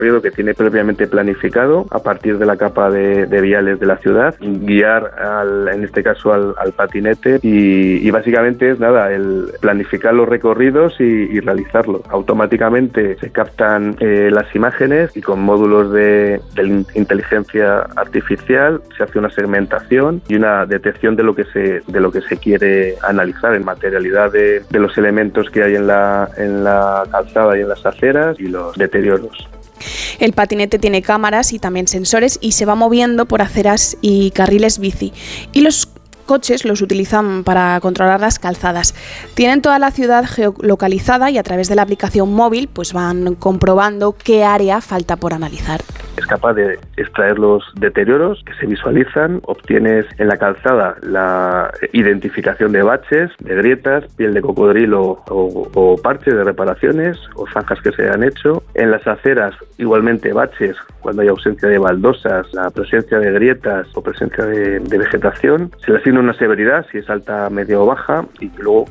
recorrido que tiene previamente planificado a partir de la capa de viales de la ciudad, guiar en este caso al patinete y básicamente es el planificar los recorridos y realizarlos. Automáticamente se captan las imágenes y con módulos de inteligencia artificial se hace una segmentación y una detección de lo que se quiere analizar en materialidad de los elementos que hay en la calzada y en las aceras y los deterioros. El patinete tiene cámaras y también sensores y se va moviendo por aceras y carriles bici. Y los coches los utilizan para controlar las calzadas. Tienen toda la ciudad geolocalizada y a través de la aplicación móvil pues van comprobando qué área falta por analizar. Es capaz de extraer los deterioros que se visualizan, obtienes en la calzada la identificación de baches, de grietas, piel de cocodrilo o parches de reparaciones o zanjas que se han hecho. En las aceras igualmente baches cuando hay ausencia de baldosas, la presencia de grietas o presencia de vegetación. Se le asigna una severidad si es alta, media o baja y luego